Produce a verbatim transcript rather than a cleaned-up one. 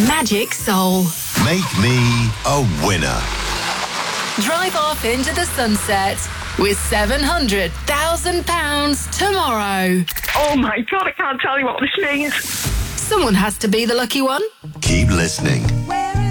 Magic Soul. Make me a winner. Drive off into the sunset with seven hundred thousand pounds tomorrow. Oh my God, I can't tell you what this means. Someone has to be the lucky one. Keep listening.